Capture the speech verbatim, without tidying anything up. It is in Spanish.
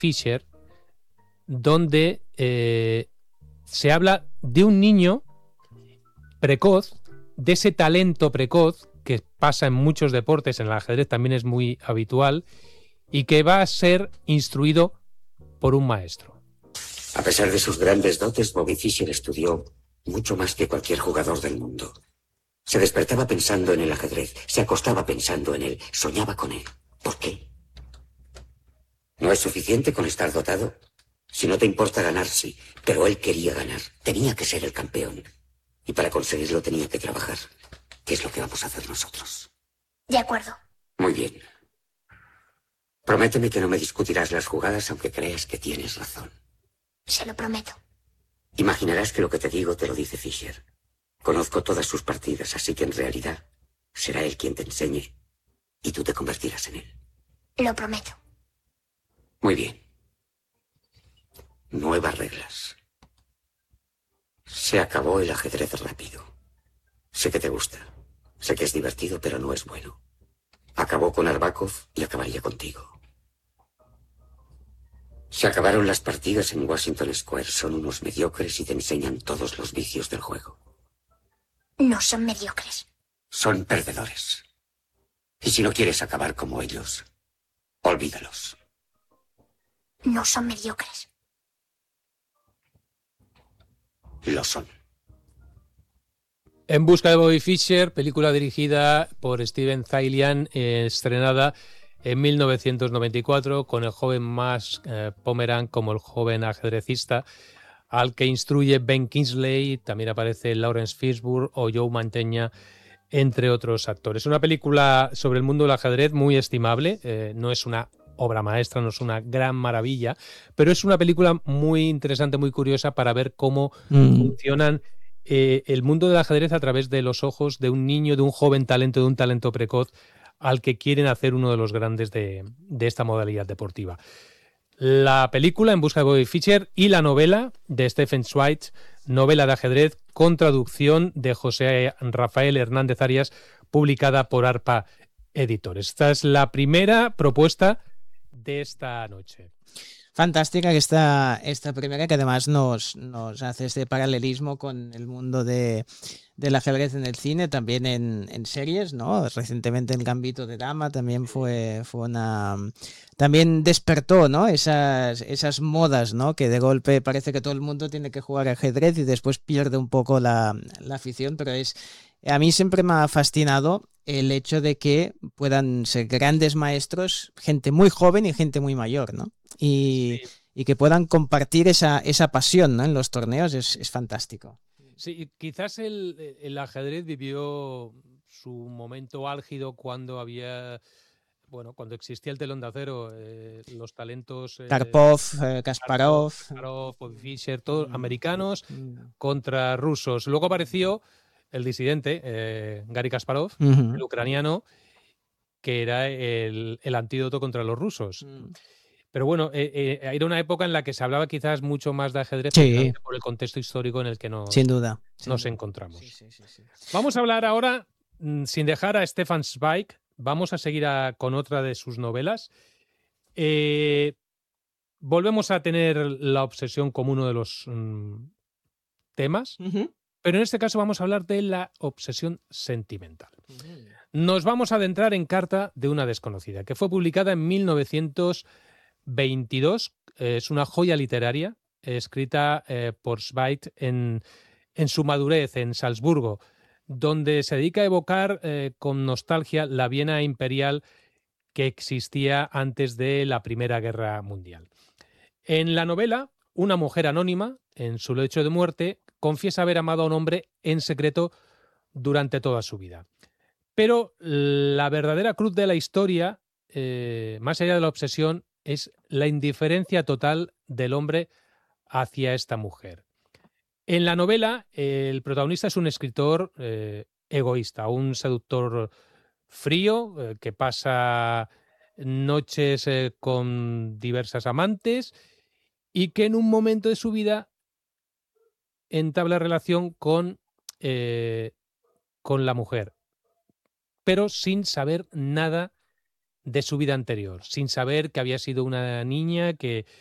Fisher, donde eh, se habla de un niño precoz, de ese talento precoz que pasa en muchos deportes, en el ajedrez también es muy habitual, y que va a ser instruido por un maestro. A pesar de sus grandes dotes, Bobby Fischer estudió mucho más que cualquier jugador del mundo. Se despertaba pensando en el ajedrez, se acostaba pensando en él, soñaba con él. ¿Por qué? ¿No es suficiente con estar dotado? Si no te importa ganar, sí, pero él quería ganar, tenía que ser el campeón. Y para conseguirlo tenía que trabajar. ¿Qué es lo que vamos a hacer nosotros? De acuerdo. Muy bien. Prométeme que no me discutirás las jugadas aunque creas que tienes razón. Se lo prometo. Imaginarás que lo que te digo te lo dice Fischer. Conozco todas sus partidas, así que en realidad será él quien te enseñe y tú te convertirás en él. Lo prometo. Muy bien. Nuevas reglas. Se acabó el ajedrez rápido. Sé que te gusta. Sé que es divertido, pero no es bueno. Acabó con Arbakov y acabaría contigo. Se acabaron las partidas en Washington Square. Son unos mediocres y te enseñan todos los vicios del juego. No son mediocres. Son perdedores. Y si no quieres acabar como ellos, olvídalos. No son mediocres. Lo son. En busca de Bobby Fischer, película dirigida por Steven Zaillian, eh, estrenada en mil novecientos noventa y cuatro, con el joven Max eh, Pomeranz como el joven ajedrecista, al que instruye Ben Kingsley. También aparece Lawrence Fishburne o Joe Mantegna, entre otros actores. Una película sobre el mundo del ajedrez muy estimable, eh, no es una obra maestra, no es una gran maravilla, pero es una película muy interesante, muy curiosa para ver cómo mm. funcionan eh, el mundo del ajedrez a través de los ojos de un niño, de un joven talento, de un talento precoz al que quieren hacer uno de los grandes de, de esta modalidad deportiva. La película En busca de Bobby Fischer y la novela de Stephen Zweig, novela de ajedrez con traducción de José Rafael Hernández Arias, publicada por Arpa Editores. Esta es la primera propuesta de esta noche. Fantástica esta, esta primera, que además nos, nos hace este paralelismo con el mundo de, del ajedrez en el cine, también en, en series, ¿no? Recientemente en Gambito de Dama también fue, fue una... También despertó, ¿no? Esas, esas modas, ¿no? Que de golpe parece que todo el mundo tiene que jugar ajedrez y después pierde un poco la, la afición, pero es... A mí siempre me ha fascinado el hecho de que puedan ser grandes maestros, gente muy joven y gente muy mayor, ¿no? Y, sí. y que puedan compartir esa, esa pasión, ¿no? En los torneos es, es fantástico. Sí, quizás el, el ajedrez vivió su momento álgido cuando había... Bueno, cuando existía el telón de acero, eh, los talentos... Eh, Karpov, eh, Kasparov... Kasparov, Bobby Fischer, todos mm. americanos mm. contra rusos. Luego apareció el disidente, eh, Garry Kasparov, uh-huh. el ucraniano, que era el, el antídoto contra los rusos. Mm. Pero bueno, eh, eh, era una época en la que se hablaba quizás mucho más de ajedrez sí. por el contexto histórico en el que nos, sin duda, nos sin duda. encontramos. Sí, sí, sí, sí. Vamos a hablar ahora, sin dejar a Stefan Zweig, vamos a seguir a, con otra de sus novelas. Eh, volvemos a tener la obsesión como uno de los um, temas, uh-huh. pero en este caso vamos a hablar de la obsesión sentimental. Uh-huh. Nos vamos a adentrar en Carta de una desconocida, que fue publicada en mil novecientos veintidós. Eh, es una joya literaria eh, escrita eh, por Zweig en, en su madurez en Salzburgo, donde se dedica a evocar eh, con nostalgia la Viena imperial que existía antes de la Primera Guerra Mundial. En la novela, una mujer anónima, en su lecho de muerte, confiesa haber amado a un hombre en secreto durante toda su vida. Pero la verdadera cruz de la historia, eh, más allá de la obsesión, es la indiferencia total del hombre hacia esta mujer. En la novela, el protagonista es un escritor eh, egoísta, un seductor frío eh, que pasa noches eh, con diversas amantes y que en un momento de su vida entabla relación con, eh, con la mujer, pero sin saber nada de su vida anterior, sin saber que había sido una niña que